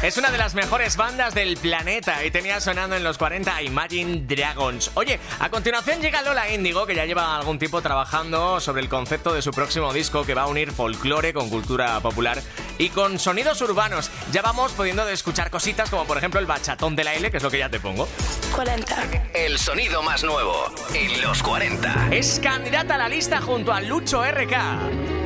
Es una de las mejores bandas del planeta y tenía sonando en los 40 a Imagine Dragons. Oye, a continuación llega Lola Índigo, que ya lleva algún tiempo trabajando sobre el concepto de su próximo disco, que va a unir folclore con cultura popular y con sonidos urbanos. Ya vamos pudiendo escuchar cositas como por ejemplo el bachatón de la L, que es lo que ya te pongo. 40. El sonido más nuevo en los 40. Es candidata a la lista junto a Lucho RK.